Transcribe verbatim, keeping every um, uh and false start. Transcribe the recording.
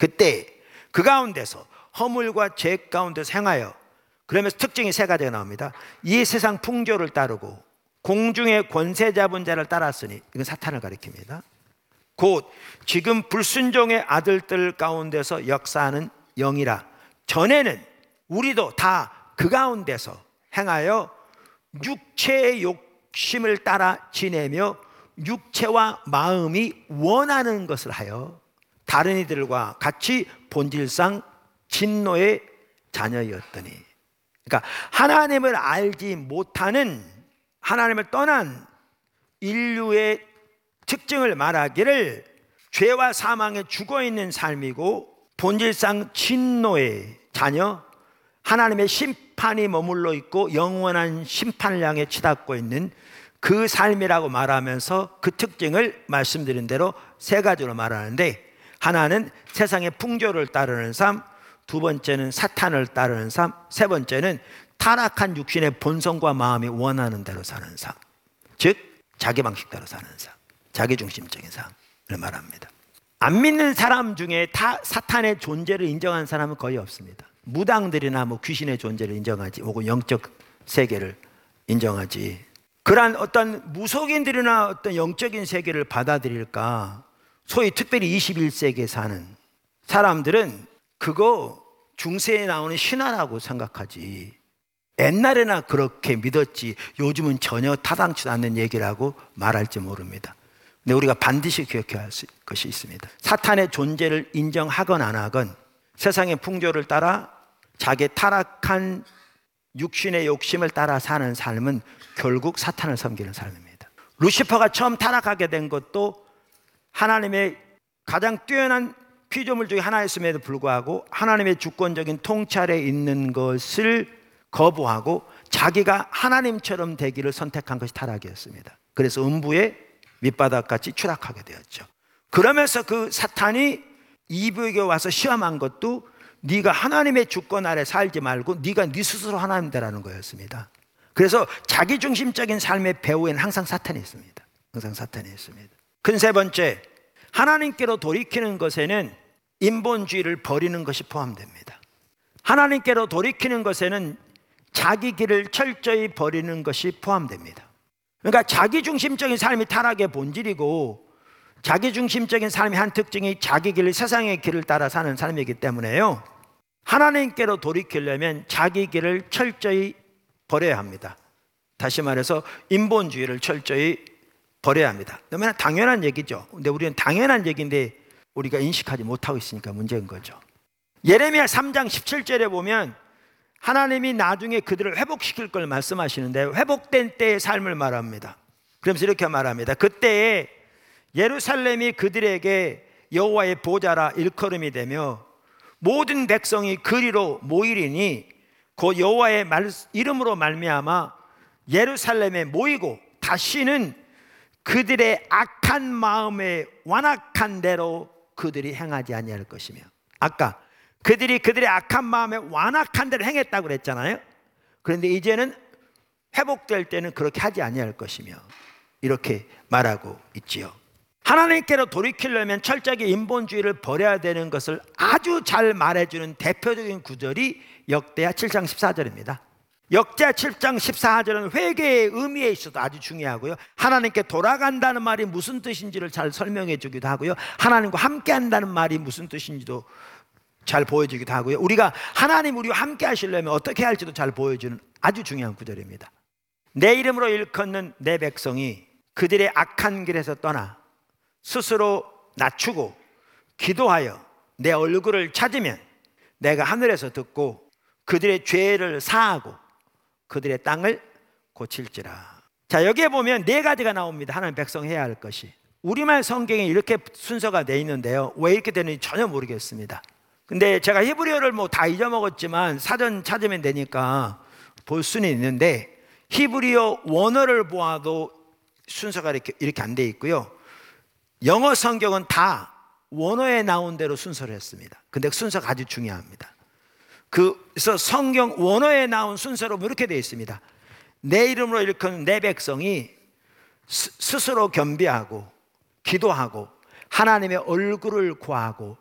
그때 그 가운데서 허물과 죄 가운데서 행하여, 그러면서 특징이 세 가지가 나옵니다. 이 세상 풍조를 따르고 공중의 권세 잡은 자를 따랐으니, 이건 사탄을 가리킵니다. 곧 지금 불순종의 아들들 가운데서 역사하는 영이라. 전에는 우리도 다 그 가운데서 행하여 육체의 욕심을 따라 지내며 육체와 마음이 원하는 것을 하여 다른 이들과 같이 본질상 진노의 자녀였더니. 그러니까 하나님을 알지 못하는, 하나님을 떠난 인류의 특징을 말하기를 죄와 사망에 죽어있는 삶이고 본질상 진노의 자녀, 하나님의 심판이 머물러 있고 영원한 심판을 향해 치닫고 있는 그 삶이라고 말하면서 그 특징을 말씀드린 대로 세 가지로 말하는데, 하나는 세상의 풍조를 따르는 삶, 두 번째는 사탄을 따르는 삶, 세 번째는 타락한 육신의 본성과 마음이 원하는 대로 사는 삶, 즉 자기 방식대로 사는 삶, 자기중심적인 삶을 말합니다. 안 믿는 사람 중에 다 사탄의 존재를 인정한 사람은 거의 없습니다. 무당들이나 뭐 귀신의 존재를 인정하지, 혹은 영적 세계를 인정하지, 그러한 어떤 무속인들이나 어떤 영적인 세계를 받아들일까? 소위 특별히 이십일 세기에 사는 사람들은 그거 중세에 나오는 신화라고 생각하지, 옛날에나 그렇게 믿었지 요즘은 전혀 타당치 않는 얘기라고 말할지 모릅니다. 근데 우리가 반드시 기억해야 할 것이 있습니다. 사탄의 존재를 인정하건 안 하건 세상의 풍조를 따라 자기 타락한 육신의 욕심을 따라 사는 삶은 결국 사탄을 섬기는 삶입니다. 루시퍼가 처음 타락하게 된 것도 하나님의 가장 뛰어난 피조물 중에 하나였음에도 불구하고 하나님의 주권적인 통찰에 있는 것을 거부하고 자기가 하나님처럼 되기를 선택한 것이 타락이었습니다. 그래서 음부의 밑바닥같이 추락하게 되었죠. 그러면서 그 사탄이 이브에게 와서 시험한 것도 네가 하나님의 주권 아래 살지 말고 네가 네 스스로 하나님 되라는 거였습니다. 그래서 자기중심적인 삶의 배후에는 항상 사탄이 있습니다. 항상 사탄이 있습니다. 큰 세 번째, 하나님께로 돌이키는 것에는 인본주의를 버리는 것이 포함됩니다. 하나님께로 돌이키는 것에는 자기 길을 철저히 버리는 것이 포함됩니다. 그러니까 자기중심적인 삶이 타락의 본질이고, 자기중심적인 삶의 한 특징이 자기 길, 세상의 길을 따라 사는 삶이기 때문에요, 하나님께로 돌이키려면 자기 길을 철저히 버려야 합니다. 다시 말해서 인본주의를 철저히 버려야 합니다. 너무나 당연한 얘기죠. 근데 우리는 당연한 얘기인데 우리가 인식하지 못하고 있으니까 문제인 거죠. 예레미야 삼 장 십칠 절에 보면 하나님이 나중에 그들을 회복시킬 걸 말씀하시는데, 회복된 때의 삶을 말합니다. 그러면서 이렇게 말합니다. 그때에 예루살렘이 그들에게 여호와의 보좌라 일컬음이 되며 모든 백성이 그리로 모이리니 곧 여호와의 말, 이름으로 말미암아 예루살렘에 모이고 다시는 그들의 악한 마음에 완악한 대로 그들이 행하지 아니할 것이며. 아까 그들이 그들의 악한 마음에 완악한 대로 행했다고 그랬잖아요. 그런데 이제는 회복될 때는 그렇게 하지 아니할 것이며 이렇게 말하고 있지요. 하나님께로 돌이키려면 철저하게 인본주의를 버려야 되는 것을 아주 잘 말해주는 대표적인 구절이 역대하 칠 장 십사 절입니다. 역대하 칠 장 십사 절은 회개의 의미에 있어도 아주 중요하고요, 하나님께 돌아간다는 말이 무슨 뜻인지를 잘 설명해 주기도 하고요, 하나님과 함께 한다는 말이 무슨 뜻인지도 잘 보여주기도 하고요, 우리가 하나님 우리와 함께 하시려면 어떻게 할지도 잘 보여주는 아주 중요한 구절입니다. 내 이름으로 일컫는 내 백성이 그들의 악한 길에서 떠나 스스로 낮추고 기도하여 내 얼굴을 찾으면 내가 하늘에서 듣고 그들의 죄를 사하고 그들의 땅을 고칠지라. 자, 여기에 보면 네 가지가 나옵니다. 하나님 백성 해야 할 것이. 우리말 성경에 이렇게 순서가 돼 있는데요, 왜 이렇게 되는지 전혀 모르겠습니다. 근데 제가 히브리어를 뭐 다 잊어먹었지만 사전 찾으면 되니까 볼 수는 있는데, 히브리어 원어를 보아도 순서가 이렇게, 이렇게 안 돼 있고요, 영어 성경은 다 원어에 나온 대로 순서를 했습니다. 근데 순서가 아주 중요합니다. 그래서 성경 원어에 나온 순서로 이렇게 되어 있습니다. 내 이름으로 일컫는 내 백성이 스, 스스로 겸비하고 기도하고 하나님의 얼굴을 구하고